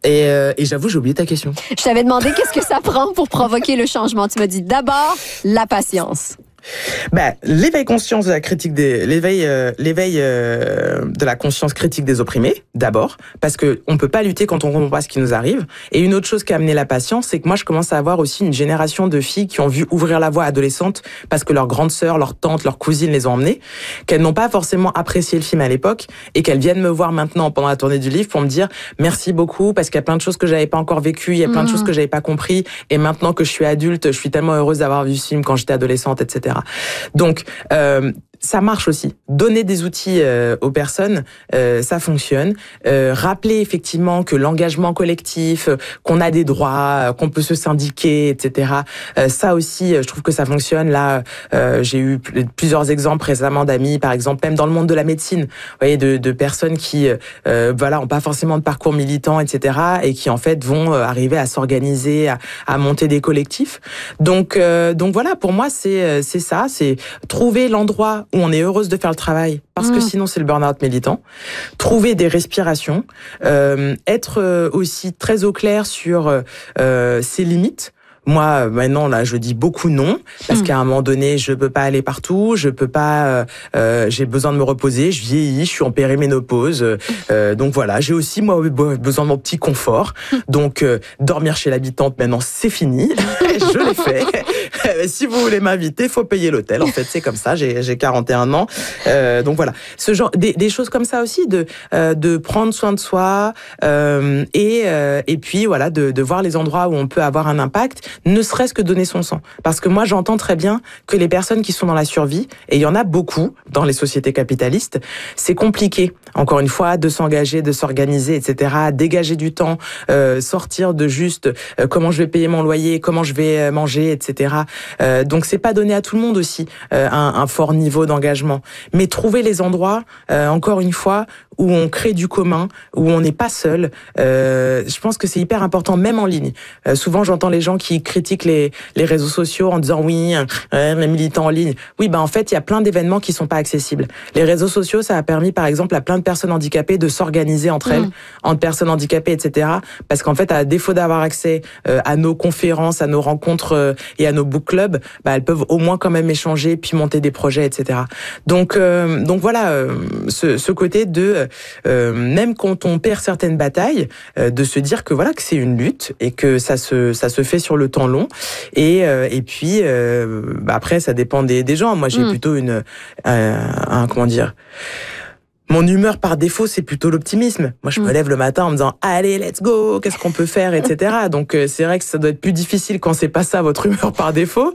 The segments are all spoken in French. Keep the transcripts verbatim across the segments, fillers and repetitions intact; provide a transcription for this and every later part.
Et, euh, et j'avoue, j'ai oublié ta question. Je t'avais demandé qu'est-ce que ça prend pour provoquer le changement. Tu m'as dit d'abord la patience. Ben, l'éveil conscience de la critique des, l'éveil, euh, l'éveil euh, de la conscience critique des opprimés, d'abord, parce que on peut pas lutter quand on comprend pas ce qui nous arrive. Et une autre chose qui a amené la patience, c'est que moi, je commence à avoir aussi une génération de filles qui ont vu ouvrir la voie adolescente parce que leurs grandes sœurs, leurs tantes, leurs cousines les ont emmenées, qu'elles n'ont pas forcément apprécié le film à l'époque et qu'elles viennent me voir maintenant pendant la tournée du livre pour me dire merci beaucoup parce qu'il y a plein de choses que j'avais pas encore vécues, il y a plein mmh. de choses que j'avais pas compris et maintenant que je suis adulte, je suis tellement heureuse d'avoir vu ce film quand j'étais adolescente, et cetera. Donc, euh, ça marche aussi. Donner des outils euh, aux personnes, euh, ça fonctionne. Euh, rappeler effectivement que l'engagement collectif, euh, qu'on a des droits, euh, qu'on peut se syndiquer, et cetera. Euh, ça aussi, euh, je trouve que ça fonctionne. Là, euh, j'ai eu plusieurs exemples récemment d'amis, par exemple, même dans le monde de la médecine, vous voyez, de, de personnes qui, euh, voilà, ont pas forcément de parcours militant, et cetera, et qui en fait vont euh, arriver à s'organiser, à, à monter des collectifs. Donc, euh, donc voilà, pour moi, c'est c'est ça, c'est trouver l'endroit où on est heureuse de faire le travail, parce mmh. que sinon c'est le burn-out militant. Trouver des respirations, euh, être euh, aussi très au clair sur euh, ses limites. Moi, maintenant, là, je dis beaucoup non, parce mmh. qu'à un moment donné, je peux pas aller partout, je peux pas, euh, j'ai besoin de me reposer, je vieillis, je suis en périménopause, euh, donc voilà, j'ai aussi, moi, besoin de mon petit confort. Donc, euh, dormir chez l'habitante, maintenant, c'est fini, je l'ai fait. Si vous voulez m'inviter, faut payer l'hôtel, en fait, c'est comme ça, j'ai, j'ai quarante et un ans. Euh, donc voilà, ce genre, des, des choses comme ça aussi, de, euh, de prendre soin de soi, euh, et, euh, et puis, voilà, de, de voir les endroits où on peut avoir un impact, ne serait-ce que donner son sang. Parce que moi, j'entends très bien que les personnes qui sont dans la survie, et il y en a beaucoup dans les sociétés capitalistes, c'est compliqué, encore une fois, de s'engager, de s'organiser, et cetera, dégager du temps, euh, sortir de juste euh, comment je vais payer mon loyer, comment je vais manger, et cetera. Euh, donc, c'est pas donné à tout le monde aussi euh, un, un fort niveau d'engagement. Mais trouver les endroits, euh, encore une fois, où on crée du commun, où on n'est pas seul, euh, je pense que c'est hyper important, même en ligne. Euh, souvent, j'entends les gens qui critiquent les, les réseaux sociaux en disant oui, euh, les militants en ligne. Oui, ben en fait, il y a plein d'événements qui sont pas accessibles. Les réseaux sociaux, ça a permis, par exemple, à plein de personnes handicapées de s'organiser entre mmh. elles, entre personnes handicapées, et cetera. Parce qu'en fait, à défaut d'avoir accès euh, à nos conférences, à nos rencontres euh, et à nos book clubs, bah, elles peuvent au moins quand même échanger, puis monter des projets, et cetera. Donc, euh, donc voilà, euh, ce, ce côté de Euh, même quand on perd certaines batailles, euh, de se dire que voilà que c'est une lutte et que ça se ça se fait sur le temps long et euh, et puis euh, bah après ça dépend des des gens. Moi j'ai mmh. plutôt une euh, un comment dire. Mon humeur par défaut, c'est plutôt l'optimisme. Moi, je me lève le matin en me disant « Allez, let's go, qu'est-ce qu'on peut faire ?» et cetera. Donc, euh, c'est vrai que ça doit être plus difficile quand c'est pas ça, votre humeur par défaut.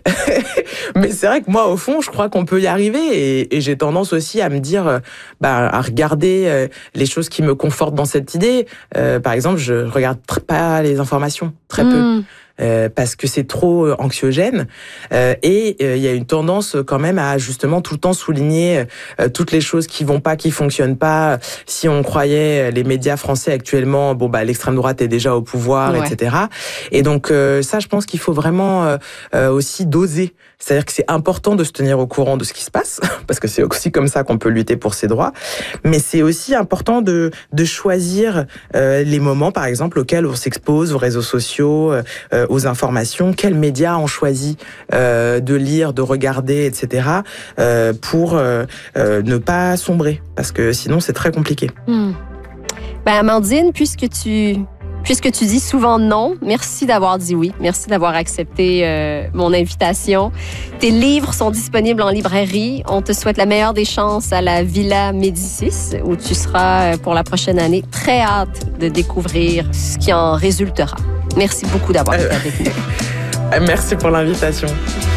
Mais c'est vrai que moi, au fond, je crois qu'on peut y arriver. Et, et j'ai tendance aussi à me dire, euh, bah, à regarder euh, les choses qui me confortent dans cette idée. Euh, par exemple, je regarde tr- pas les informations, très mmh. peu. Euh, parce que c'est trop anxiogène euh, et il euh, y a une tendance quand même à justement tout le temps souligner euh, toutes les choses qui vont pas, qui fonctionnent pas. Si on croyait les médias français actuellement, bon bah l'extrême droite est déjà au pouvoir, ouais. et cetera. Et donc euh, ça, je pense qu'il faut vraiment euh, euh, aussi doser. C'est-à-dire que c'est important de se tenir au courant de ce qui se passe, parce que c'est aussi comme ça qu'on peut lutter pour ses droits. Mais c'est aussi important de de choisir euh, les moments, par exemple, auxquels on s'expose aux réseaux sociaux. Euh, aux informations, quels médias on choisit euh, de lire, de regarder, et cetera, euh, pour euh, euh, ne pas sombrer, parce que sinon c'est très compliqué. Hmm. Ben Amandine, puisque tu puisque tu dis souvent non, merci d'avoir dit oui, merci d'avoir accepté euh, mon invitation. Tes livres sont disponibles en librairie. On te souhaite la meilleure des chances à la Villa Médicis, où tu seras pour la prochaine année. Très hâte de découvrir ce qui en résultera. Merci beaucoup d'avoir été avec nous. Merci pour l'invitation.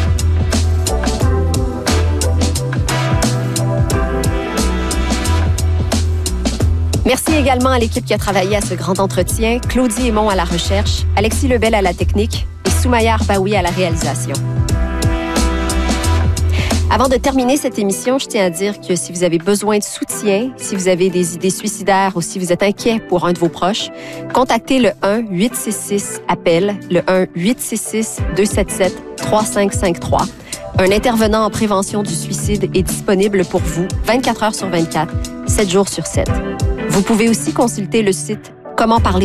Merci également à l'équipe qui a travaillé à ce grand entretien, Claudie Aymon à la recherche, Alexis Lebel à la technique et Soumaya Arbaoui à la réalisation. Avant de terminer cette émission, je tiens à dire que si vous avez besoin de soutien, si vous avez des idées suicidaires ou si vous êtes inquiet pour un de vos proches, contactez le un huit six six appel, le un huit six six deux sept sept trois cinq cinq trois. Un intervenant en prévention du suicide est disponible pour vous vingt-quatre heures sur vingt-quatre, sept jours sur sept. Vous pouvez aussi consulter le site comment parler